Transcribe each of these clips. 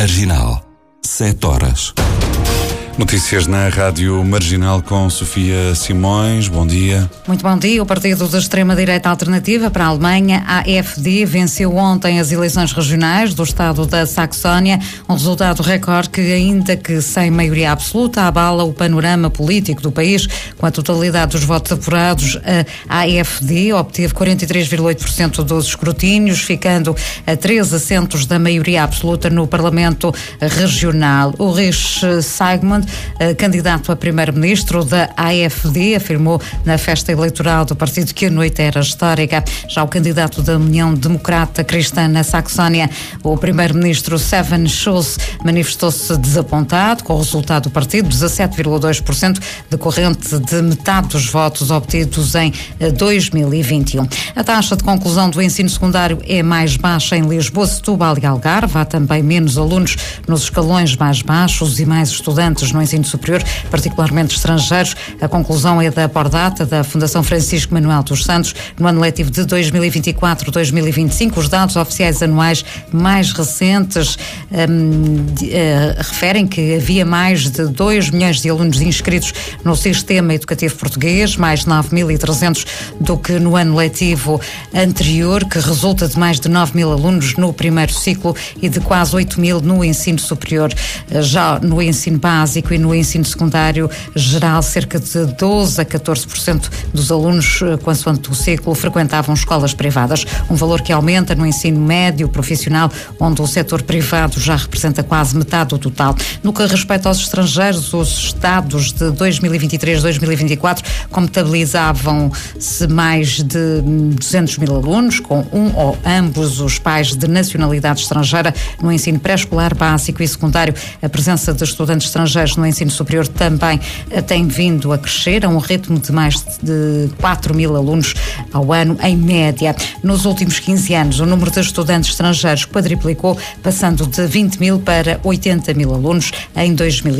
Marginal, 7 horas. Notícias na Rádio Marginal com Sofia Simões. Bom dia. Muito bom dia. O partido de extrema-direita alternativa para a Alemanha, AfD, venceu ontem as eleições regionais do estado da Saxónia. Um resultado recorde que, ainda que sem maioria absoluta, abala o panorama político do país. Com a totalidade dos votos apurados, a AfD obteve 43,8% dos escrutínios, ficando a 3 assentos da maioria absoluta no Parlamento Regional. O Ulrich Sigmund, candidato a primeiro-ministro da AfD, afirmou na festa eleitoral do partido que a noite era histórica. Já o candidato da União Democrata Cristã na Saxónia, o primeiro-ministro Stefan Schulz, manifestou-se desapontado com o resultado do partido, 17,2%, decorrente de metade dos votos obtidos em 2021. A taxa de conclusão do ensino secundário é mais baixa em Lisboa, Setúbal e Algarve. Há também menos alunos nos escalões mais baixos e mais estudantes no ensino superior, particularmente estrangeiros. A conclusão é da Pordata, da Fundação Francisco Manuel dos Santos. No ano letivo de 2024-2025, os dados oficiais anuais mais recentes referem que havia mais de 2 milhões de alunos inscritos no sistema educativo português, mais 9.300 do que no ano letivo anterior, que resulta de mais de 9.000 alunos no primeiro ciclo e de quase 8.000 no ensino superior. Já no ensino básico e no ensino secundário geral, cerca de 12 a 14% dos alunos, consoante o ciclo, frequentavam escolas privadas, um valor que aumenta no ensino médio profissional, onde o setor privado já representa quase metade do total. No que respeita aos estrangeiros, os dados de 2023-2024 contabilizavam-se mais de 200 mil alunos, com um ou ambos os pais de nacionalidade estrangeira. No ensino pré-escolar, básico e secundário, a presença de estudantes estrangeiros no ensino superior também tem vindo a crescer a um ritmo de mais de 4 mil alunos ao ano, em média. Nos últimos 15 anos, o número de estudantes estrangeiros quadriplicou, passando de 20 mil para 80 mil alunos em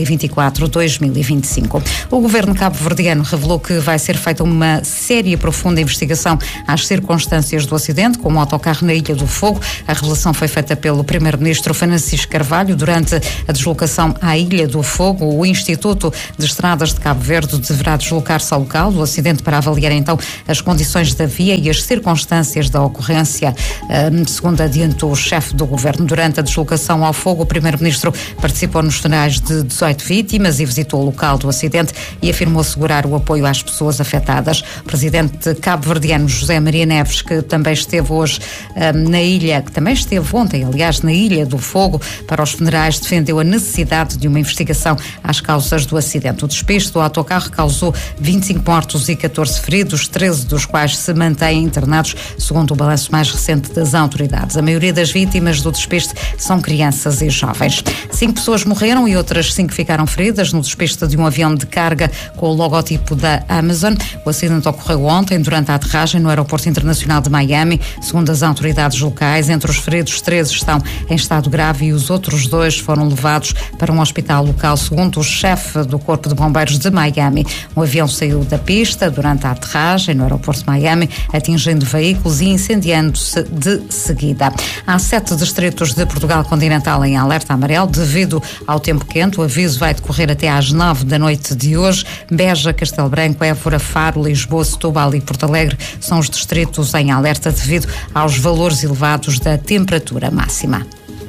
2024-2025. O governo cabo-verdiano revelou que vai ser feita uma séria e profunda investigação às circunstâncias do acidente com o autocarro na Ilha do Fogo. A revelação foi feita pelo primeiro-ministro Francisco Carvalho durante a deslocação à Ilha do Fogo. O Instituto de Estradas de Cabo Verde deverá deslocar-se ao local do acidente para avaliar então as condições da via e as circunstâncias da ocorrência, segundo adiantou o chefe do governo. Durante a deslocação ao Fogo, o primeiro-ministro participou nos funerais de 18 vítimas e visitou o local do acidente e afirmou assegurar o apoio às pessoas afetadas. O presidente cabo-verdiano José Maria Neves, que também esteve hoje na ilha, que também esteve ontem, aliás, na Ilha do Fogo, para os funerais, defendeu a necessidade de uma investigação às causas do acidente. O despiste do autocarro causou 25 mortos e 14 feridos, 13 dos quais se mantêm internados, segundo o balanço mais recente das autoridades. A maioria das vítimas do despiste são crianças e jovens. 5 pessoas morreram e outras 5 ficaram feridas no despiste de um avião de carga com o logotipo da Amazon. O acidente ocorreu ontem durante a aterragem no Aeroporto Internacional de Miami. Segundo as autoridades locais, entre os feridos, 13 estão em estado grave e os outros 2 foram levados para um hospital local, segundo o chefe do Corpo de Bombeiros de Miami. O avião saiu da pista durante a aterragem no aeroporto de Miami, atingindo veículos e incendiando-se de seguida. Há 7 distritos de Portugal continental em alerta amarelo devido ao tempo quente. O aviso vai decorrer até às 9 da noite de hoje. Beja, Castelo Branco, Évora, Faro, Lisboa, Setúbal e Porto Alegre são os distritos em alerta devido aos valores elevados da temperatura máxima.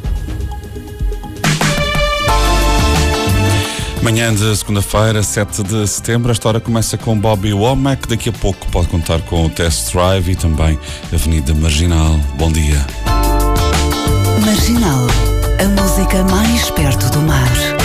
Manhã de segunda-feira, 7 de setembro, esta hora começa com Bobby Womack. Daqui a pouco pode contar com o Test Drive e também Avenida Marginal. Bom dia. Marginal, a música mais perto do mar.